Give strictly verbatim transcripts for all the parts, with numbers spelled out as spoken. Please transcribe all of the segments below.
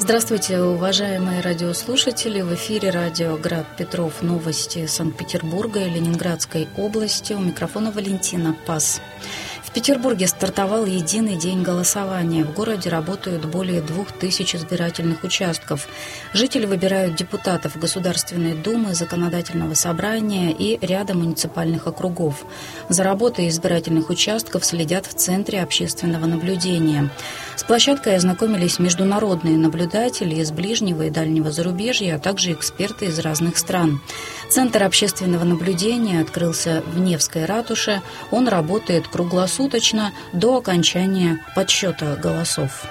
Здравствуйте, уважаемые радиослушатели. В эфире радио «Град Петров». Новости Санкт-Петербурга и Ленинградской области. У микрофона Валентина Пас. В Петербурге стартовал единый день голосования. В городе работают более двух тысяч избирательных участков. Жители выбирают депутатов Государственной Думы, Законодательного собрания и ряда муниципальных округов. За работой избирательных участков следят в Центре общественного наблюдения. С площадкой ознакомились международные наблюдатели из ближнего и дальнего зарубежья, а также эксперты из разных стран. Центр общественного наблюдения открылся в Невской ратуше. Он работает круглосуточно до окончания подсчета голосов.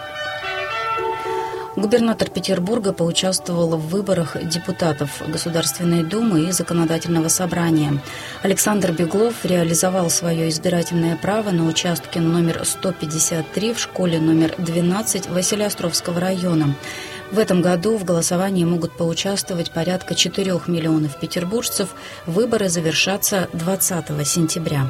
Губернатор Петербурга поучаствовал в выборах депутатов Государственной Думы и Законодательного собрания. Александр Беглов реализовал свое избирательное право на участке номер сто пятьдесят три в школе номер двенадцать Василеостровского района. В этом году в голосовании могут поучаствовать порядка четырех миллионов петербуржцев. Выборы завершатся двадцатого сентября.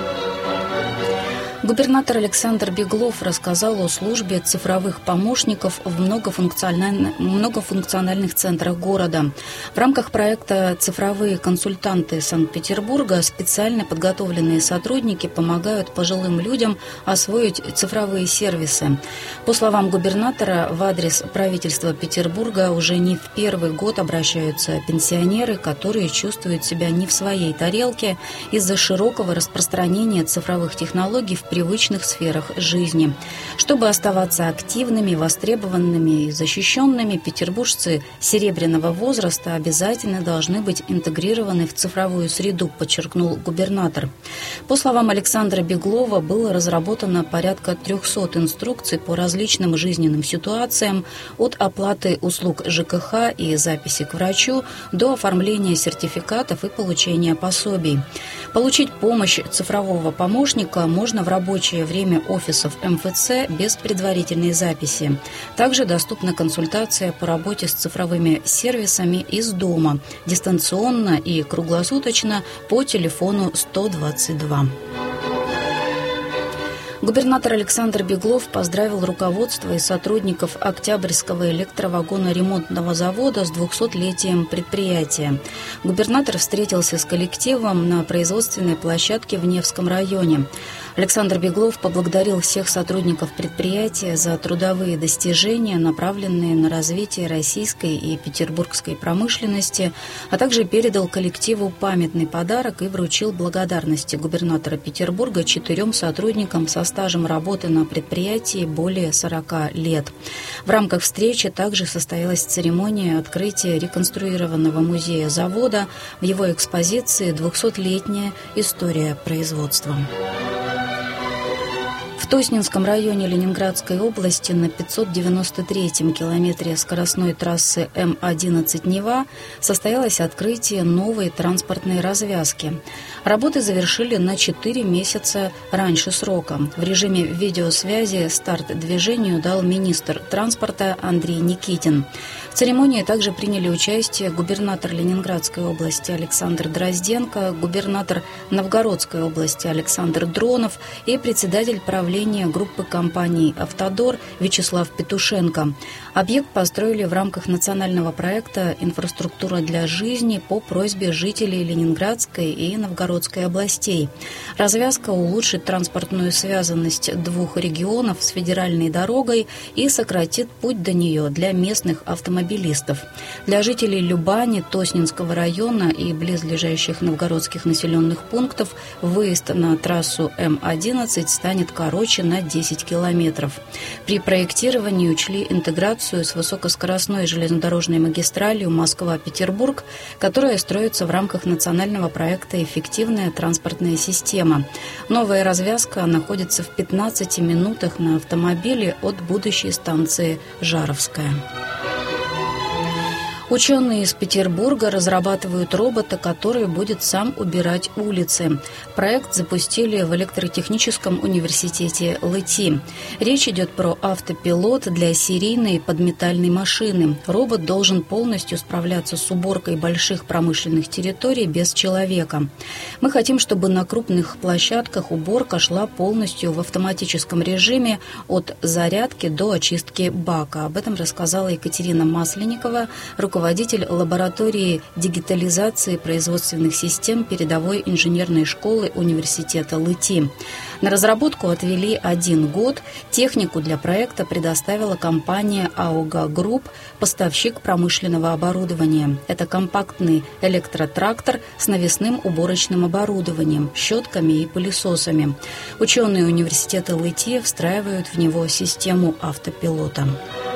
Губернатор Александр Беглов рассказал о службе цифровых помощников в многофункциональных, многофункциональных центрах города. В рамках проекта «Цифровые консультанты Санкт-Петербурга» специально подготовленные сотрудники помогают пожилым людям освоить цифровые сервисы. По словам губернатора, в адрес правительства Петербурга уже не в первый год обращаются пенсионеры, которые чувствуют себя не в своей тарелке из-за широкого распространения цифровых технологий в привычных сферах жизни. Чтобы оставаться активными, востребованными и защищенными, петербуржцы серебряного возраста обязательно должны быть интегрированы в цифровую среду, подчеркнул губернатор. По словам Александра Беглова, было разработано порядка трехсот инструкций по различным жизненным ситуациям, от оплаты услуг ЖКХ и записи к врачу до оформления сертификатов и получения пособий. Получить помощь цифрового помощника можно в рабочее время офисов эм эф цэ без предварительной записи. Также доступна консультация по работе с цифровыми сервисами из дома, дистанционно и круглосуточно по телефону сто двадцать два. Губернатор Александр Беглов поздравил руководство и сотрудников Октябрьского электровагоноремонтного завода с двухсотлетием предприятия. Губернатор встретился с коллективом на производственной площадке в Невском районе. Александр Беглов поблагодарил всех сотрудников предприятия за трудовые достижения, направленные на развитие российской и петербургской промышленности, а также передал коллективу памятный подарок и вручил благодарности губернатора Петербурга четырем сотрудникам со стажем работы на предприятии более сорока лет. В рамках встречи также состоялась церемония открытия реконструированного музея завода. В его экспозиции двухсотлетняя история производства. В Тоснинском районе Ленинградской области на пятьсот девяносто третьем километре скоростной трассы эм одиннадцать Нева состоялось открытие новой транспортной развязки. Работы завершили на четыре месяца раньше срока. В режиме видеосвязи старт движению дал министр транспорта Андрей Никитин. В церемонии также приняли участие губернатор Ленинградской области Александр Дрозденко, губернатор Новгородской области Александр Дронов и председатель правления группы компаний «Автодор» Вячеслав Петушенко. Объект построили в рамках национального проекта «Инфраструктура для жизни» по просьбе жителей Ленинградской и Новгородской областей. Развязка улучшит транспортную связанность двух регионов с федеральной дорогой и сократит путь до нее для местных автомобилистов. Для жителей Любани, Тоснинского района и близлежащих новгородских населенных пунктов выезд на трассу эм одиннадцать станет короче на десять километров. При проектировании учли интеграцию с высокоскоростной железнодорожной магистралью Москва-Петербург, которая строится в рамках национального проекта «Эффективная транспортная система». Новая развязка находится в пятнадцати минутах на автомобиле от будущей станции Жаровская. Ученые из Петербурга разрабатывают робота, который будет сам убирать улицы. Проект запустили в электротехническом университете ЛЭТИ. Речь идет про автопилот для серийной подметальной машины. Робот должен полностью справляться с уборкой больших промышленных территорий без человека. Мы хотим, чтобы на крупных площадках уборка шла полностью в автоматическом режиме от зарядки до очистки бака. Об этом рассказала Екатерина Масленникова, руководитель лаборатории дигитализации производственных систем передовой инженерной школы университета ЛЭТИ. На разработку отвели один год. Технику для проекта предоставила компания АОГА Групп, поставщик промышленного оборудования. Это компактный электротрактор с навесным уборочным оборудованием, щетками и пылесосами. Ученые университета ЛЭТИ встраивают в него систему автопилота.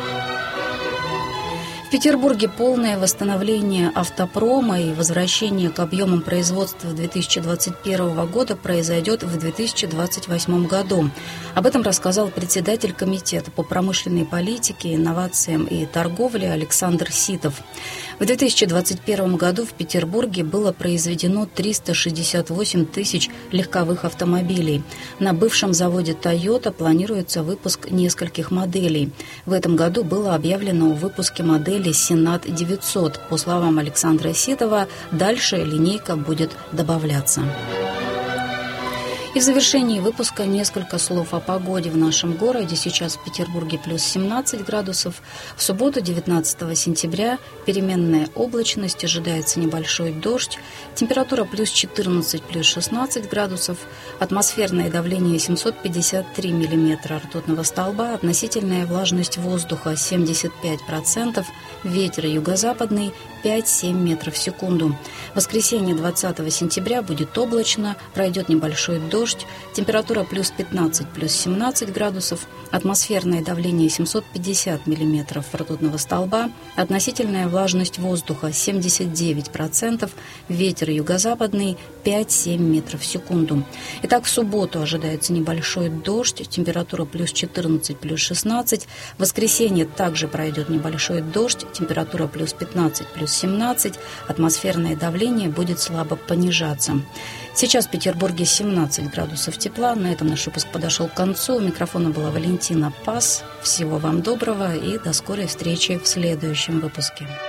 В Петербурге полное восстановление автопрома и возвращение к объемам производства две тысячи двадцать первого года произойдет в две тысячи двадцать восьмом году. Об этом рассказал председатель комитета по промышленной политике, инновациям и торговле Александр Ситов. В две тысячи двадцать первом году в Петербурге было произведено триста шестьдесят восемь тысяч легковых автомобилей. На бывшем заводе Toyota планируется выпуск нескольких моделей. В этом году было объявлено о выпуске модели Сенат девятьсот. По словам Александра Ситова, дальше линейка будет добавляться. И в завершении выпуска несколько слов о погоде в нашем городе. Сейчас в Петербурге плюс семнадцать градусов. В субботу, девятнадцатого сентября, переменная облачность, ожидается небольшой дождь. Температура плюс четырнадцать, плюс шестнадцать градусов. Атмосферное давление семьсот пятьдесят три миллиметра ртутного столба. Относительная влажность воздуха семьдесят пять процентов. Ветер юго-западный пять-семь метров в секунду. В воскресенье, двадцатого сентября, будет облачно, пройдет небольшой дождь. Температура плюс пятнадцать, плюс семнадцать градусов. Атмосферное давление семьсот пятьдесят миллиметров ртутного столба. Относительная влажность воздуха семьдесят девять процентов. Ветер юго-западный пять-семь метров в секунду. Итак, в субботу ожидается небольшой дождь. Температура плюс четырнадцать, плюс шестнадцать. В воскресенье также пройдет небольшой дождь. Температура плюс пятнадцать, плюс семнадцать. Атмосферное давление будет слабо понижаться. Сейчас в Петербурге семнадцать градусов тепла. На этом наш выпуск подошел к концу. У микрофона была Валентина Пас. Всего вам доброго и до скорой встречи в следующем выпуске.